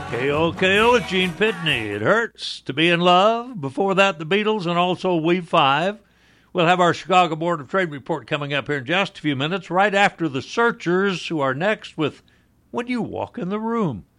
KOKO with Gene Pitney. It hurts to be in love. Before that, the Beatles and also We Five. We'll have our Chicago Board of Trade report coming up here in just a few minutes, right after the Searchers, who are next with When You Walk in the Room.